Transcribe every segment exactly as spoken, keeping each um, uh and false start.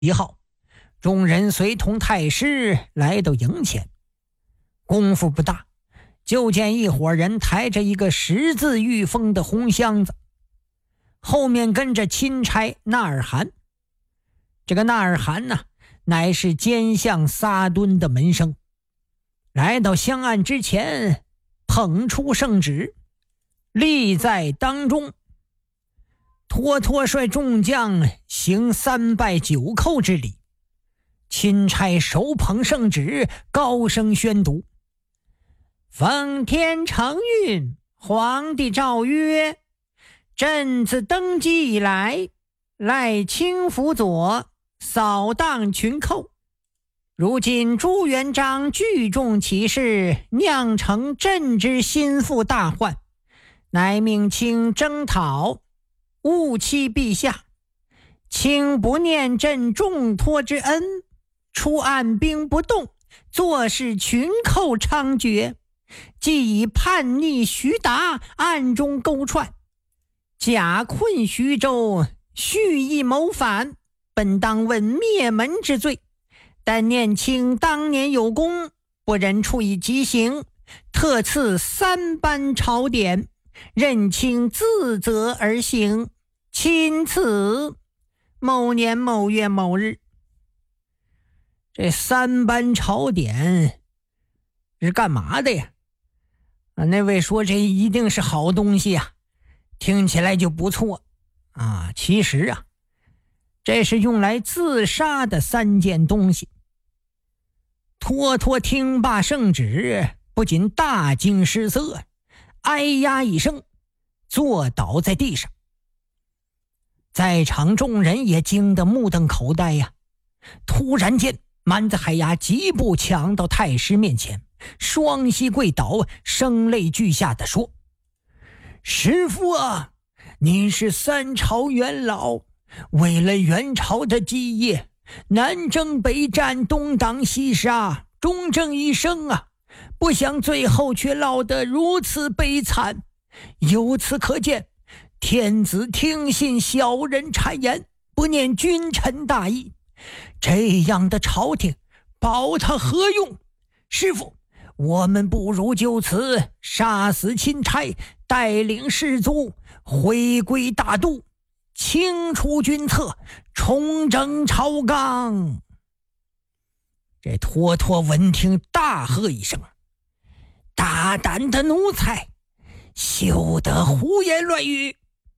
一号，众人随同太师来到营前，功夫不大，就见一伙人抬着一个十字玉封的红箱子，后面跟着钦差纳尔汗。这个纳尔汗呢，乃是监相撒敦的门生，来到香案之前，捧出圣旨，立在当中。托托率众将行三拜九叩之礼，钦差手捧圣旨，高声宣读：奉天承运，皇帝诏曰，朕自登基以来，赖清辅佐，扫荡群寇。如今朱元璋聚众起事，酿成朕之心腹大患，乃命卿征讨，勿欺陛下。卿不念朕重托之恩，出按兵不动，坐视群寇猖獗，既以叛逆徐达暗中勾串，假困徐州，蓄意谋反，本当问灭门之罪。但念卿当年有功，不忍处以极刑，特赐三班朝典，任卿自责而行，钦此某年某月某日。这三班朝典是干嘛的呀？啊，那位说这一定是好东西啊，听起来就不错啊。其实啊，这是用来自杀的三件东西。托托听罢圣旨，不仅大惊失色，哎呀一声，坐倒在地上。在场众人也惊得目瞪口呆呀。突然间，蛮子海牙疾步抢到太师面前，双膝跪倒，声泪俱下地说：师父啊，您是三朝元老，为了元朝的基业，南征北战，东挡西杀，忠贞一生啊，不想最后却落得如此悲惨。由此可见，天子听信小人谗言，不念君臣大义，这样的朝廷保他何用？师父，我们不如就此杀死钦差，带领士卒回归大都，清除军策，重整朝纲。这托托闻听，大喝一声：大胆的奴才，休得胡言乱语！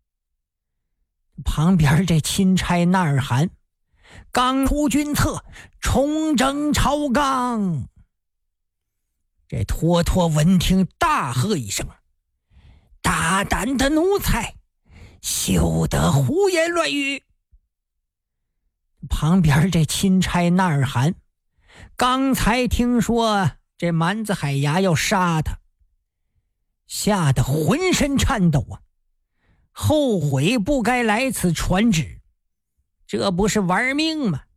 旁边这钦差纳尔汗刚出军策，重整朝纲。这托托闻听，大喝一声：大胆的奴才，休得胡言乱语！旁边这钦差纳尔汗刚才听说这蛮子海牙要杀他，吓得浑身颤抖啊，后悔不该来此传旨，这不是玩命吗？